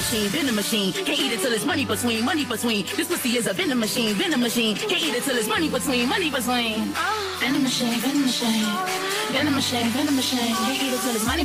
machine, venom machine. Can't eat it till it's money between, money between. This pussy is a venom machine, venom machine. Can't eat it till it's money between, money between. Venom machine, venom machine. Venom machine, venom machine. Can't eat it till it's money